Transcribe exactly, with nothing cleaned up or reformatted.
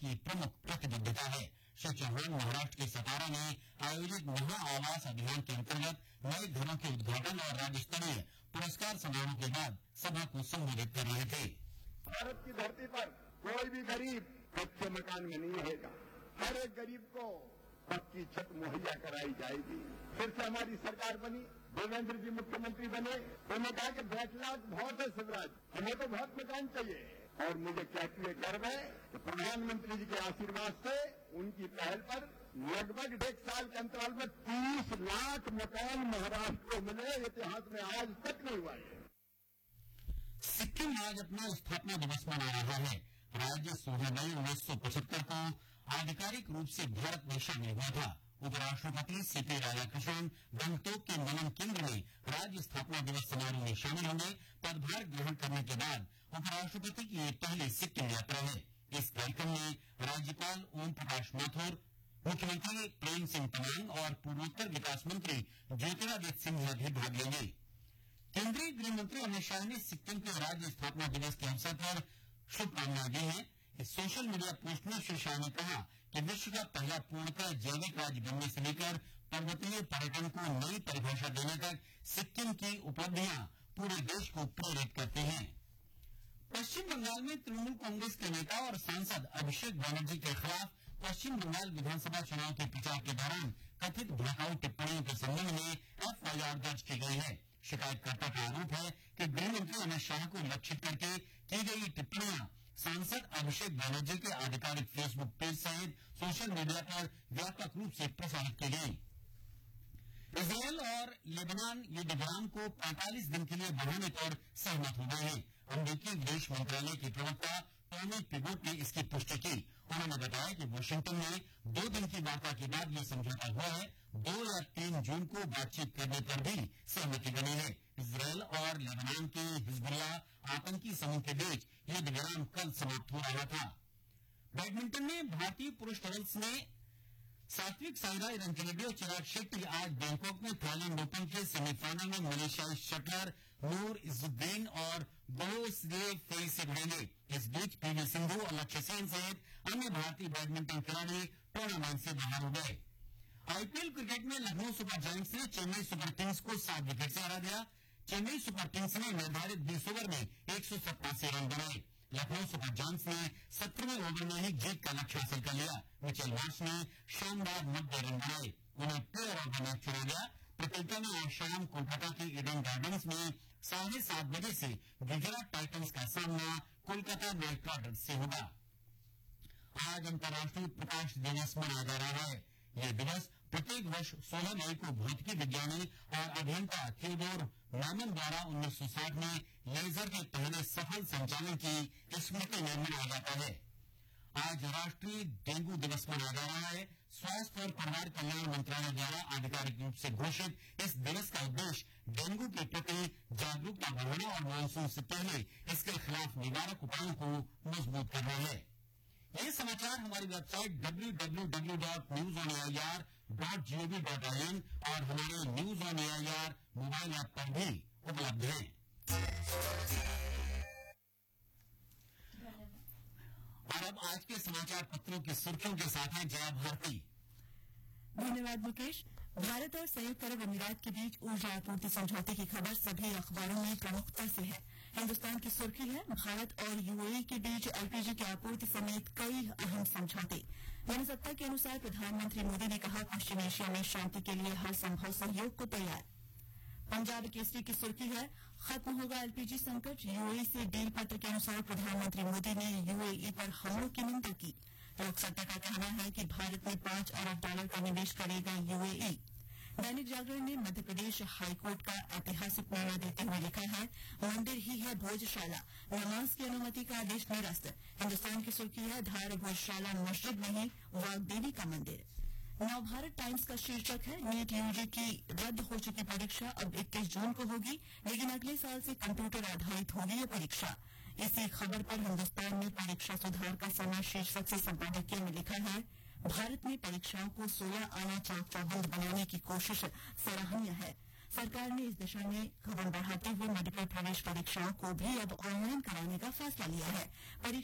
की प्रमुख प्रतिबद्धता है। श्री चौहान महाराष्ट्र के सतारा में आयोजित महा आवास अभियान के अंतर्गत नए घरों के उद्घाटन और राज्य स्तरीय पुरस्कार समारोह के बाद सभा को संबोधित कर रहे थे। भारत की धरती पर कोई भी गरीब कच्चे मकान में नहीं रहेगा। हर एक गरीब को पक्की छत मुहैया कराई जाएगी। फिर से हमारी सरकार बनी, देवेंद्र जी मुख्यमंत्री बने, उन्होंने कहा कि डेढ़ लाख बहुत है शिवराज, हमें तो बहुत मकान चाहिए। और मुझे कहते हुए गर्व है कि प्रधानमंत्री जी के आशीर्वाद से उनकी पहल पर लगभग डेढ़ साल के अंतराल में तीस लाख मकान महाराष्ट्र को मिले। इतिहास में आज तक नहीं हुआ है। सिक्किम आज अपना स्थापना दिवस मना रहा है। राज्य सोलह मई उन्नीस सौ पचहत्तर को आधिकारिक रूप से भारत में शामिल हुआ था। उपराष्ट्रपति सीपी राधाकृष्णन गंगटोक के नमन केंद्र में राज्य स्थापना दिवस समारोह में शामिल होंगे। पदभार ग्रहण करने के बाद उपराष्ट्रपति की ये पहली सिक्किम यात्रा है। इस कार्यक्रम में राज्यपाल ओम प्रकाश माथुर, मुख्यमंत्री प्रेम सिंह तमांग और पूर्वोत्तर विकास मंत्री ज्योतिरादित्य सिंधिया भी भाग लेंगे। केंद्रीय गृह मंत्री अमित शाह ने सिक्किम के राज्य स्थापना दिवस के अवसर पर शुभकामनाएं दी हैं। इस सोशल मीडिया पोस्ट में श्री शाह ने कहा कि विश्व का पहला पूर्णतः जैविक राज्य बनने से लेकर पर्वतीय पर्यटन को नई परिभाषा देने तक सिक्किम की उपलब्धियां पूरे देश को प्रेरित करती हैं। पश्चिम बंगाल में तृणमूल कांग्रेस के नेता और सांसद अभिषेक बनर्जी के खिलाफ पश्चिम बंगाल विधानसभा चुनाव के प्रचार के दौरान कथित भड़काऊ टिप्पणियों के संबंध में एफआईआर दर्ज की गई है। शिकायतकर्ता का आरोप है कि गृह मंत्री अमित शाह को लक्षित करके की गई टिप्पणियां सांसद अभिषेक बनर्जी के आधिकारिक फेसबुक पेज सहित सोशल मीडिया पर व्यापक रूप से प्रसारित की गई। इजरायल और लेबनान युद्ध विराम को पैंतालीस दिन के लिए बढ़ाने पर सहमत हो गए हैं। अमेरिकी विदेश मंत्रालय के प्रवक्ता टॉमी पिगोट ने इसकी पुष्टि की। उन्होंने बताया कि वाशिंगटन में दो दिन की वार्ता के बाद यह समझौता हुआ है। दो या तीन जून को बातचीत करने पर भी सहमति बनी है। इजरायल और लेबनान के हिजबुल्लाह आतंकी समूह के बीच युद्ध विराम कल समाप्त हो रहा था। बैडमिंटन में भारतीय पुरुष डबल्स में सात्विक साईराज रंकीरेड्डी और चिराग शेट्टी आज बैंकॉक में थाईलैंड ओपन के सेमीफाइनल में मलेशियाई शटलर नूर इजुद्दीन और बोसरे फेई से भिड़ेंगे। इस बीच पीवी सिंधु और लक्ष्य सेन सहित अन्य भारतीय बैडमिंटन खिलाड़ी टूर्नामेंट से बाहर हो गए। आईपीएल क्रिकेट में लखनऊ सुपर जायंट्स ने चेन्नई सुपर किंग्स को सात विकेट से हरा दिया। चेन्नई सुपर किंग्स ने निर्धारित बीस ओवर में एक सौ सत्तासी रन बनाए। लखनऊ सुपर जायंट्स ने सत्रहवें ओवर में ही जीत का लक्ष्य हासिल कर लिया। मिचेल मार्श ने शानदार नब्बे रन बनाए। उन्हें प्लेयर ऑफ द मैच चुना गया। प्रतियोगिता में आज शाम कोलकाता के ईडन गार्डन्स में साढ़े सात बजे से गुजरात टाइटंस का सामना कोलकाता नाइट राइडर्स से होगा। आज अंतर्राष्ट्रीय प्रकाश दिवस मनाया जा रहा है। यह दिवस प्रत्येक वर्ष सोलह मई को भौतिकी विज्ञानी और अभियंता थियोडोर मैमन द्वारा उन्नीस सौ साठ में लेजर के पहले सफल संचालन की स्मृति में मनाया जाता है। आज राष्ट्रीय डेंगू दिवस मनाया जा रहा है। स्वास्थ्य और परिवार कल्याण मंत्रालय द्वारा आधिकारिक रूप से घोषित इस दिवस का उद्देश्य डेंगू के प्रति जागरूकता बढ़ाना और मानसून से पहले इसके खिलाफ निवारक उपायों को मजबूत करना है। ये समाचार हमारी website W W W dot news on A I R dot G O V dot I N और हमारे news on A I R mobile app पर भी उपलब्ध है। और अब आज के समाचार पत्रों की सुर्खियों के साथ है जया भारती। धन्यवाद मुकेश। भारत और संयुक्त अरब अमीरात के बीच ऊर्जा आपूर्ति समझौते की खबर सभी अखबारों में प्रमुखता से है। हिन्दुस्तान की सुर्खी है भारत और यूएई के बीच एलपीजी की आपूर्ति समेत कई अहम समझौते। जनसत्ता के अनुसार प्रधानमंत्री मोदी ने कहा पश्चिम एशिया में शांति के लिए हर संभव सहयोग को तैयार। पंजाब केसरी की सुर्खी है खत्म होगा एलपीजी संकट। यूएई से डील पत्र के अनुसार प्रधानमंत्री मोदी ने यूएई पर हमलों की निंदा की। लोक सत्ता का कहना है कि भारत में पांच अरब डॉलर का निवेश करेगा यूएई। दैनिक जागरण ने मध्य प्रदेश हाईकोर्ट का ऐतिहासिक निर्णय देते हुए लिखा है मंदिर ही है भोजशाला, नमाज की अनुमति का आदेश निरस्त। हिन्दुस्तान की सुर्खी है धार भोजशाला मस्जिद नहीं वाग्देवी का मंदिर। नवभारत टाइम्स का शीर्षक है नीट यूजी की रद्द हो चुकी परीक्षा अब इक्कीस जून को होगी, लेकिन अगले साल से कंप्यूटर आधारित होगी ये परीक्षा। इसी खबर पर हिन्दुस्तान ने परीक्षा सुधार का समय शीर्षक से संपादकीय में लिखा है भारत में परीक्षाओं को सोलह आना चाक चौबंद बनाने की कोशिश सराहनीय है। सरकार ने इस दिशा में कदम बढ़ाते हुए मेडिकल प्रवेश परीक्षाओं को भी अब ऑनलाइन कराने का फैसला लिया है।